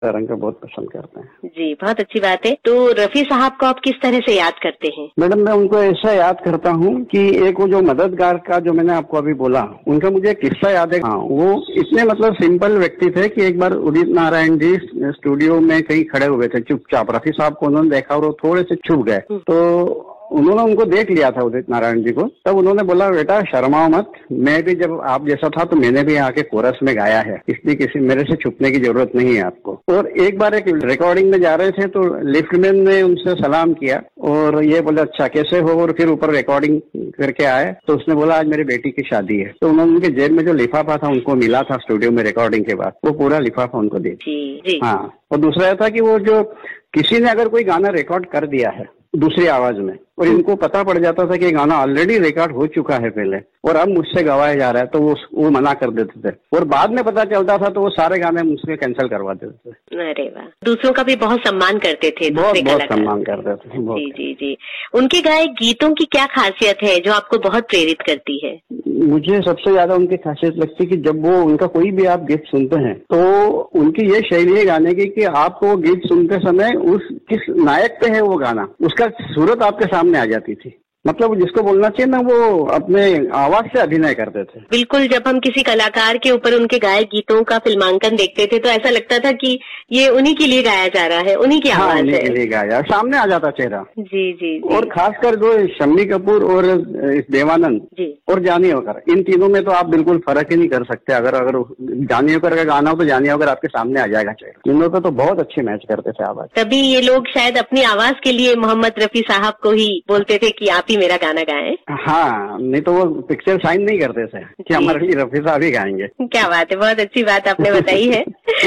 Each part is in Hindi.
रंग को बहुत पसंद करते हैं। जी, बहुत अच्छी बात है। तो रफी साहब को आप किस तरह से याद करते हैं? मैडम, मैं उनको ऐसा याद करता हूँ कि एक वो जो मददगार का जो मैंने आपको अभी बोला, उनका मुझे एक किस्सा याद है। हाँ, वो इतने मतलब सिंपल व्यक्ति थे कि एक बार उदित नारायण जी स्टूडियो में कहीं खड़े हुए थे चुपचाप। रफी साहब को उन्होंने देखा और वो थोड़े से छुप गए। तो उन्होंने उनको देख लिया था उदित नारायण जी को। तब उन्होंने बोला, बेटा शर्माओ मत, मैं भी जब आप जैसा था तो मैंने भी आके कोरस में गाया है, इसलिए किसी मेरे से छुपने की जरूरत नहीं है आपको। और एक बार एक रिकॉर्डिंग में जा रहे थे तो लिफ्टमैन ने उनसे सलाम किया और ये बोला, अच्छा कैसे हो, और फिर ऊपर रिकॉर्डिंग करके आए। तो उसने बोला, आज मेरी बेटी की शादी है। तो उन्होंने उनके जेब में जो लिफाफा था उनको मिला था स्टूडियो में रिकॉर्डिंग के बाद, वो पूरा लिफाफा उनको दे दिया। हाँ, और दूसरा यह था कि वो जो किसी ने अगर कोई गाना रिकॉर्ड कर दिया है दूसरी आवाज में और इनको पता पड़ जाता था कि ये गाना ऑलरेडी रिकॉर्ड हो चुका है पहले और अब मुझसे गवाया जा रहा है, तो वो मना कर देते थे। और बाद में पता चलता था तो वो सारे गाने मुझसे कैंसिल करवा देते थे। अरे वाह, दूसरों का भी बहुत सम्मान करते थे। बहुत सम्मान करते थे। जी जी जी। उनके गाए गीतों की क्या खासियत है जो आपको बहुत प्रेरित करती है? मुझे सबसे ज्यादा उनकी खासियत लगती है कि जब वो उनका कोई भी आप गीत सुनते हैं तो उनकी ये शैली है गाने की कि आपको वो गीत सुनते समय उस किस नायक पे है वो गाना, उसका सूरत आपके सामने आ जाती थी। मतलब जिसको बोलना चाहिए ना, वो अपने आवाज से अभिनय करते थे। बिल्कुल, जब हम किसी कलाकार के ऊपर उनके गाए गीतों का फिल्मांकन देखते थे तो ऐसा लगता था कि ये उन्हीं के लिए गाया जा रहा है, उन्हीं की आवाज है। उन्हीं के लिए गाया, सामने आ जाता चेहरा। जी जी। और खासकर जो शम्मी कपूर और देवानंद और जानी होकर, इन तीनों में तो आप बिल्कुल फर्क ही नहीं कर सकते। अगर जानी होकर का गाना हो तो जानी होकर आपके सामने आ जाएगा चेहरा। इन लोगों तो बहुत अच्छे मैच करते थे आवाज। तभी ये लोग शायद अपनी आवाज के लिए मोहम्मद रफी साहब को ही बोलते थे कि आप ही मेरा गाना गाएं। हाँ, नहीं तो वो पिक्चर साइन नहीं करते थे कि हमारे लिए रफी साहब ही गाएंगे। क्या बात है, बहुत अच्छी बात आपने बताई है।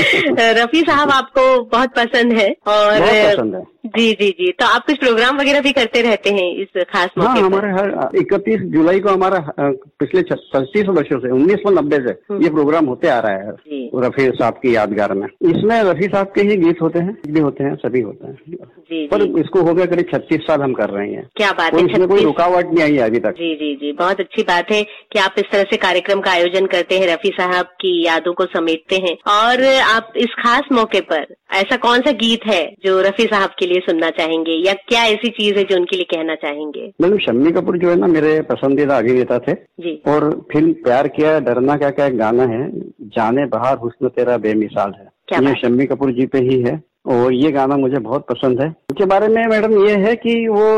रफी साहब आपको बहुत पसंद है और बहुत पसंद है। जी जी जी। तो आप कुछ प्रोग्राम वगैरह भी करते रहते हैं इस खास मौके पर? हाँ, हमारे हर 31 जुलाई को हमारा पिछले 35 वर्षों से 1990 से ये प्रोग्राम होते आ रहा है रफी साहब की यादगार में। इसमें रफी साहब के ही गीत होते हैं, भी होते हैं, सभी होते हैं। जी, पर इसको हो गया करीब 36 साल हम कर रहे हैं। क्या बात है, इसमें कोई रुकावट नहीं आई अभी तक। जी जी जी, बहुत अच्छी बात है कि आप इस तरह से कार्यक्रम का आयोजन करते हैं, रफी साहब की यादों को समेटते हैं। और आप इस खास मौके पर ऐसा कौन सा गीत है जो रफी साहब के लिए सुनना चाहेंगे, या क्या ऐसी चीज है जो उनके लिए कहना चाहेंगे? मैडम, शम्मी कपूर जो है ना, मेरे पसंदीदा अभिनेता थे जी। और फिल्म प्यार किया डरना क्या क्या एक गाना है, जाने बहार हुस्न तेरा बेमिसाल है, ये शम्मी कपूर जी पे ही है और ये गाना मुझे बहुत पसंद है। उसके बारे में मैडम ये है कि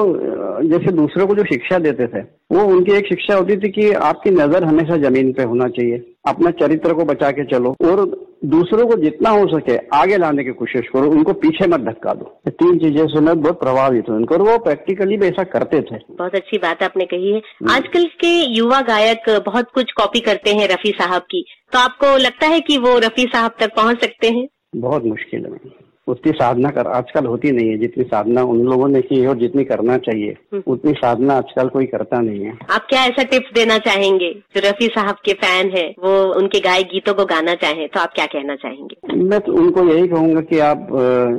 वो जैसे दूसरों को जो शिक्षा देते थे, वो उनकी एक शिक्षा होती थी कि आपकी नजर हमेशा जमीन पे होना चाहिए, अपना चरित्र को बचा के चलो और दूसरों को जितना हो सके आगे लाने की कोशिश करो, उनको पीछे मत धक्का दो। 3 चीजें से मैं बहुत प्रभावित हूँ और वो प्रैक्टिकली भी ऐसा करते थे। बहुत अच्छी बात आपने कही है। आजकल के युवा गायक बहुत कुछ कॉपी करते हैं रफी साहब की, तो आपको लगता है कि वो रफी साहब तक पहुँच सकते हैं? बहुत मुश्किल है, उतनी साधना आजकल होती नहीं है जितनी साधना उन लोगों ने की है और जितनी करना चाहिए उतनी साधना आजकल कोई करता नहीं है। आप क्या ऐसा टिप्स देना चाहेंगे जो रफी साहब के फैन है, वो उनके गाए गीतों को गाना चाहें, तो आप क्या कहना चाहेंगे? मैं तो उनको यही कहूंगा कि आप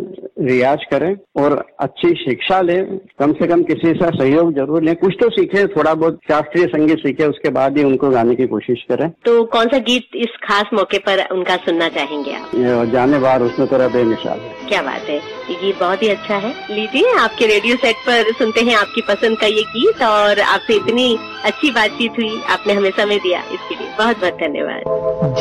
रियाज करें और अच्छी शिक्षा लें, कम से कम किसी से सहयोग जरूर लें, कुछ तो सीखें, थोड़ा बहुत शास्त्रीय संगीत सीखें, उसके बाद ही उनको गाने की कोशिश करें। तो कौन सा गीत इस खास मौके पर उनका सुनना चाहेंगे आप? जाने बार उसमें तेरा बेमिसाल है। क्या बात है, ये गीत बहुत ही अच्छा है। लीजिए, आपके रेडियो सेट पर सुनते हैं आपकी पसंद का ये गीत। और आपसे इतनी अच्छी बातचीत हुई, आपने हमें समय दिया, इसके लिए बहुत बहुत धन्यवाद।